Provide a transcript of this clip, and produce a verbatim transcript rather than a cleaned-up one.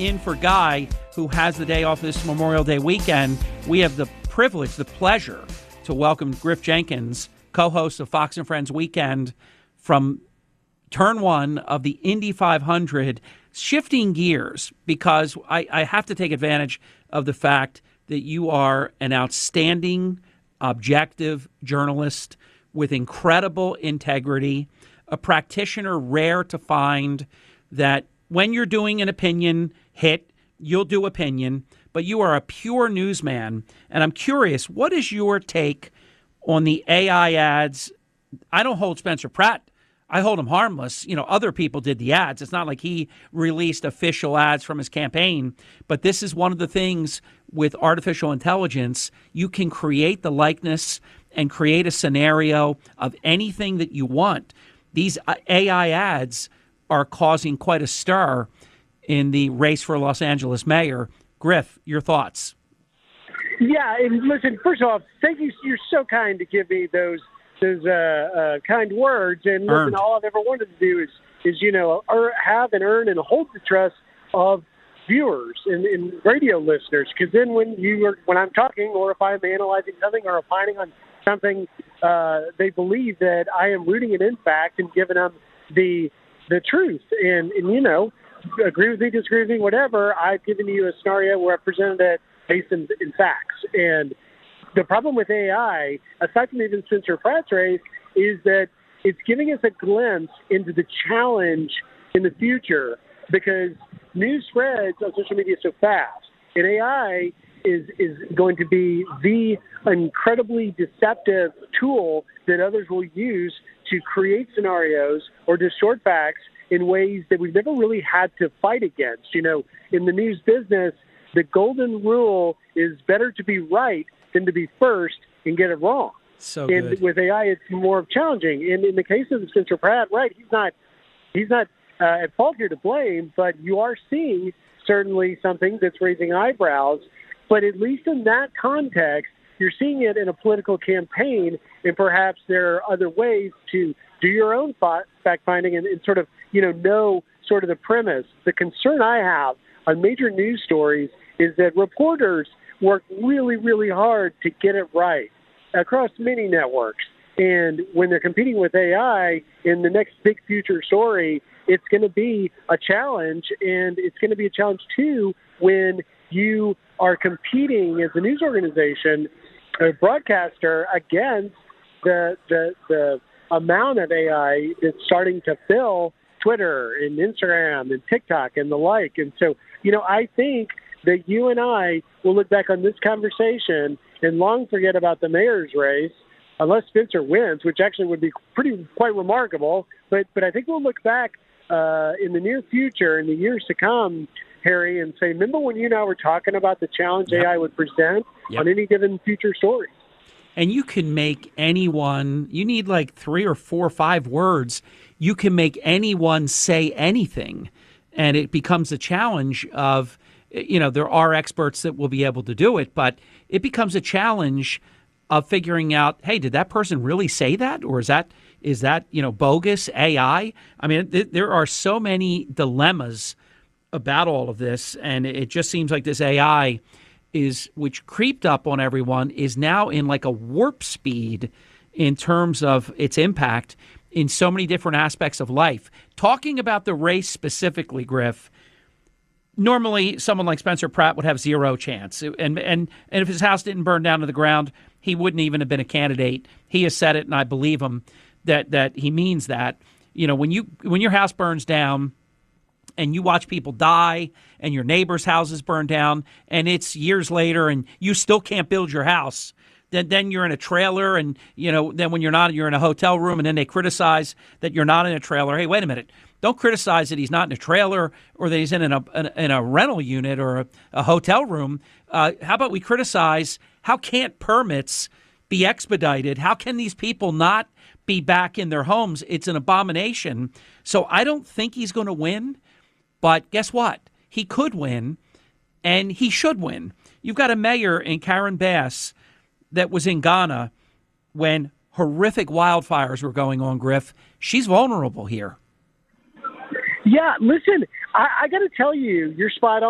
in for Guy, who has the day off this Memorial Day weekend. We have the privilege, the pleasure to welcome Griff Jenkins, co-host of Fox and Friends Weekend, from turn one of the Indy five hundred, shifting gears because I, I have to take advantage of the fact that you are an outstanding, objective journalist with incredible integrity, a practitioner rare to find, that when you're doing an opinion hit, you'll do opinion, but you are a pure newsman. And I'm curious, what is your take on the A I ads? I don't hold Spencer Pratt. I hold him harmless. You know, other people did the ads. It's not like he released official ads from his campaign. But this is one of the things with artificial intelligence. You can create the likeness and create a scenario of anything that you want. These A I ads are causing quite a stir in the race for Los Angeles mayor. Griff, your thoughts? Yeah, and listen, first off, thank you. You're so kind to give me those those uh, uh, kind words. And listen, Earned. all I've ever wanted to do is, is you know, er, have and earn and hold the trust of viewers and, and radio listeners. Because then when you are, when I'm talking, or if I'm analyzing something or opining on something, uh, they believe that I am rooting it in fact and giving them the the truth. And, and you know, agree with me, disagree with me, whatever. I've given you a scenario where I've presented it based in, in facts. And the problem with A I, aside from even Spencer Pratt's race, is that it's giving us a glimpse into the challenge in the future because news spreads on social media so fast. And A I is is going to be the incredibly deceptive tool that others will use to create scenarios or distort facts in ways that we've never really had to fight against. You know, in the news business, the golden rule is better to be right than to be first and get it wrong. So and good. with A I, it's more challenging. And in the case of Spencer Pratt, right, he's not he's not uh, at fault here to blame, but you are seeing certainly something that's raising eyebrows. But at least in that context, you're seeing it in a political campaign, and perhaps there are other ways to do your own fact-finding and, and sort of, you know, know sort of the premise. The concern I have on major news stories is that reporters work really, really hard to get it right across many networks. And when they're competing with A I in the next big future story, it's going to be a challenge. And it's going to be a challenge, too, when you are competing as a news organization, a broadcaster, against the the, the amount of A I that's starting to fill Twitter and Instagram and TikTok and the like. And so, you know, I think that you and I will look back on this conversation and long forget about the mayor's race, unless Spencer wins, which actually would be pretty quite remarkable. But but I think we'll look back uh, in the near future, in the years to come, Harry, and say, remember when you and I were talking about the challenge yep. A I would present yep. on any given future story? And you can make anyone, you need like three or four or five words. You can make anyone say anything. And it becomes a challenge of, you know, there are experts that will be able to do it, but it becomes a challenge of figuring out, hey, did that person really say that? Or is that, is that, you know, bogus A I? I mean, th- there are so many dilemmas about all of this. And it just seems like this A I is, which creeped up on everyone, is now in like a warp speed in terms of its impact in so many different aspects of life. Talking about the race specifically, Griff, normally someone like Spencer Pratt would have zero chance. And, and, and if his house didn't burn down to the ground, he wouldn't even have been a candidate. He has said it, and I believe him, that, that he means that. You know, when you when your house burns down, and you watch people die and your neighbors' houses burn down and it's years later and you still can't build your house, then then you're in a trailer, and, you know, then when you're not, you're in a hotel room, and then they criticize that you're not in a trailer. Hey, wait a minute. Don't criticize that he's not in a trailer or that he's in a, in a rental unit or a, a hotel room. Uh, how about we criticize how can't permits be expedited? How can these people not be back in their homes? It's an abomination. So I don't think he's going to win. But guess what? He could win, and he should win. You've got a mayor in Karen Bass that was in Ghana when horrific wildfires were going on, Griff. She's vulnerable here. Yeah, listen, I, I got to tell you, you're spot on.